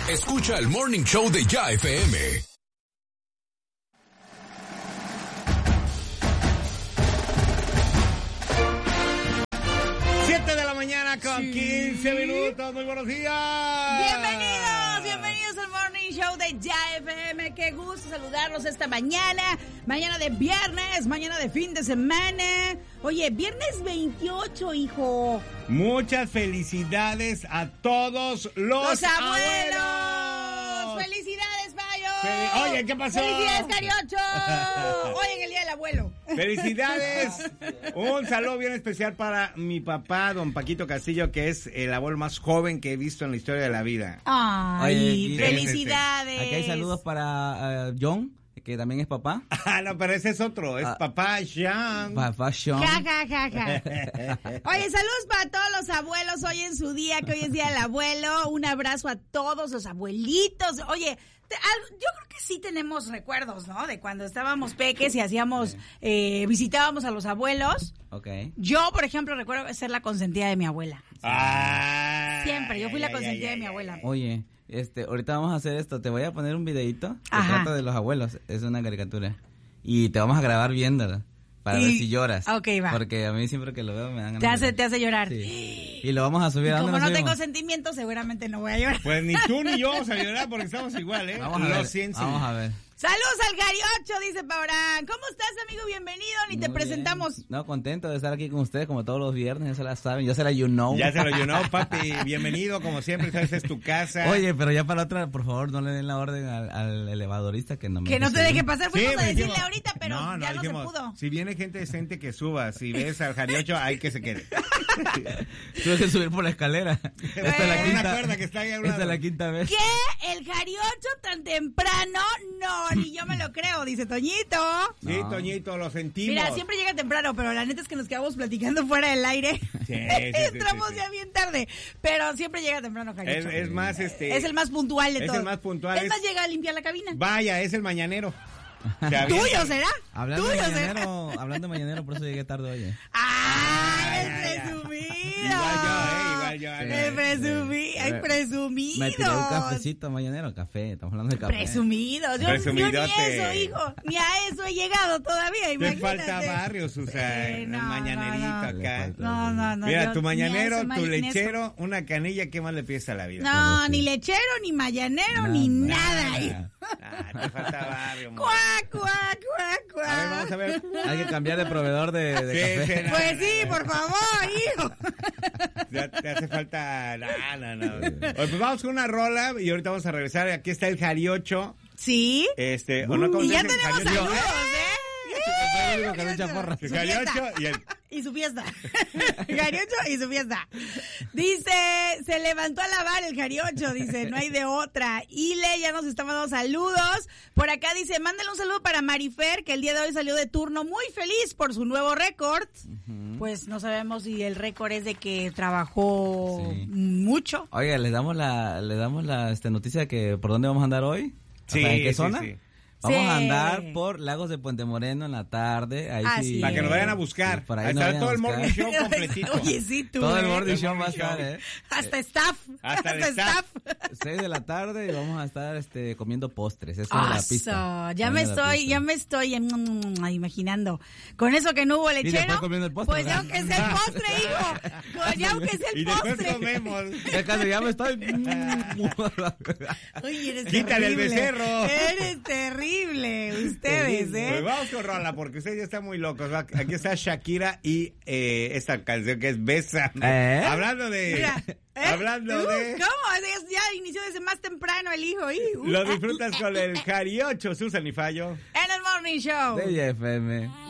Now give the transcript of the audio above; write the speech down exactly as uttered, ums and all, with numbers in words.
Escucha el Morning Show de Ya F M. siete de la mañana con sí. quince minutos. Muy buenos días. Bienvenidos, bienvenidos al Morning Show de Ya F M. Qué gusto saludarlos esta mañana. Mañana de viernes, mañana de fin de semana. Oye, viernes veintiocho, hijo. Muchas felicidades a todos los, los abuelos. abuelos. ¡Felicidades, Mayo! Fel- Oye, ¿qué pasó? ¡Felicidades, Cariocho! Hoy en el Día del Abuelo. ¡Felicidades! Un saludo bien especial para mi papá, don Paquito Castillo, que es el abuelo más joven que he visto en la historia de la vida. ¡Ay, Oye, felicidades! Aquí hay saludos para uh, John, que también es papá. Ah, no, pero ese es otro, es ah, papá Sean. Papá Sean. Ja, ja, ja, ja. Oye, saludos para todos los abuelos hoy en su día, que hoy es Día del Abuelo. Un abrazo a todos los abuelitos. Oye, te, al, yo creo que sí tenemos recuerdos, ¿no? De cuando estábamos peques y hacíamos, eh, visitábamos a los abuelos. Okay. Yo, por ejemplo, recuerdo ser la consentida de mi abuela. Ah, Siempre, yo fui la ay, consentida ay, de mi ay, abuela. ay. Oye, este, ahorita vamos a hacer esto. Te voy a poner un videito que Ajá. trata de los abuelos. Es una caricatura. Y te vamos a grabar viéndola. Para y... ver si lloras. Ok, va. Porque a mí siempre que lo veo me dan ganas Te hace, de... te hace llorar. Sí. Y lo vamos a subir. Y ¿A como dónde no lo tengo subimos? sentimientos, seguramente no voy a llorar. Pues ni tú ni yo vamos a llorar porque estamos igual, ¿eh? Vamos a Lo ver. siento. Vamos a ver. Saludos al Gariocho, dice Paurán. ¿Cómo estás, amigo? Bienvenido, ni Muy te bien. presentamos. No, contento de estar aquí con ustedes como todos los viernes, ya se la saben, ya se la you know. Ya se lo llenó, papi. Bienvenido, como siempre, sabes, es tu casa. Oye, pero ya para otra, por favor, no le den la orden al, al elevadorista que no me Que no te deje pasar, fuimos Sí, a decirle dijimos, ahorita, pero no, no, ya no dijimos, se pudo. Si viene gente decente que suba, si ves al Jariocho, hay que se quede. Tuve que subir por la escalera. Esta es la Por quinta, una cuerda que está ahí a un esta es lado. la quinta vez. ¿Qué? ¿El Gariocho tan temprano? No, ni yo me lo creo, dice Toñito. Sí, No. Toñito, lo sentimos. Mira, siempre llega temprano, pero la neta es que nos quedamos platicando fuera del aire. Sí, sí, sí, Entramos sí, sí. ya bien tarde, pero siempre llega temprano, Es, Gariocho. es más, este... Es el más puntual de es todos. el más puntual, Es es- más, llega a limpiar la cabina. Vaya, es el mañanero. Se avienta. ¿Tuyo será? Hablando de ¿Tuyo será? mañanero, hablando de mañanero, por eso llegué tarde, oye. ¡Ay, Ay, el ay, ay. presumido! Igual yo, eh, igual yo. Sí. El presumido, ay, Me- presumido. Me tiré un cafecito mañanero, café, estamos hablando de café. Presumidos. Yo, yo ni Presumidote. eso, hijo. Ni a eso he llegado todavía, Te imagínate. falta barrio, Susana. Sí, el no, mañanerito no, no. acá. No, no, no. Mira, yo tu ni a mañanero, eso, tu ni lechero, una canilla, ¿qué más le pides a la vida? No, Sí. ni lechero, ni mañanero, ni nada. hijo. Ah, te falta barrio, amor. Cuac, cuac, cuac, cuac. A ver, vamos a ver. Hay que cambiar de proveedor de, de Sí, café. sí, Pues sí, por favor, hijo. Ya te hace falta... No, no, no. Oye, pues vamos con una rola y ahorita vamos a regresar. Aquí está el Jariocho. ¿Sí? Este, ¿o no? ¿Cómo Y se ya dice? tenemos Jariocho. saludos, ¿eh? Fue el único que no echa porras. El Su Jariocho fiesta. y el... Y su fiesta. Jariocho y su fiesta. Dice, se levantó a lavar el Jariocho, dice, no hay de otra. Ile ya nos está mandando saludos. Por acá dice, mándale un saludo para Marifer, que el día de hoy salió de turno muy feliz por su nuevo récord. Uh-huh. Pues no sabemos si el récord es de que trabajó sí. mucho. Oye, les damos la, les damos la este, noticia de que por dónde vamos a andar hoy. Sí, ¿en qué sí, zona? sí. Vamos sí. a andar por Lagos de Puente Moreno en la tarde. Ahí ah, sí. sí. Para que nos vayan a buscar. Sí, por ahí ahí nos está vayan todo a el buscar. morning show completito. Oye, sí, tú. Todo ¿eh? el morning El show morning va a estar, show. ¿eh? Hasta staff. Hasta el staff. seis de la tarde y vamos a estar este, comiendo postres. Eso Oso, es la pista. ya me Comiendo la estoy, pista. ya me estoy mm, imaginando. Con eso que no hubo lechero, después comiendo el postre, pues ya ¿verdad? aunque sea el postre, hijo. Pues ya aunque sea el Y después postre. comemos. Ya casi ya me estoy... Oye, eres Quítale el terrible. becerro. Eres terrible, ustedes, ¿eh? Pues vamos con rola, porque ustedes ya están muy locos. Aquí está Shakira y eh, esta canción que es Bésame. ¿Eh? Hablando de... Mira, ¿eh? Hablando Uh, de... ¿Cómo? Es- Ya inició desde más temprano el hijo. y, uh, Lo disfrutas con el Jariocho, Susan y Fallo. En el Morning Show. De F M.